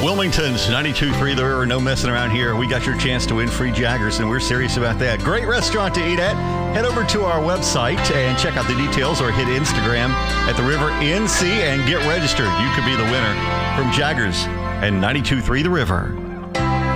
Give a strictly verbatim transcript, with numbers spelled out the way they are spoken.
Wilmington's ninety-two point three The River. No messing around here. We got your chance to win free Jaggers, and we're serious about that. Great restaurant to eat at. Head over to our website and check out the details, or hit Instagram at The River N C and get registered. You could be the winner from Jaggers and ninety-two point three The River.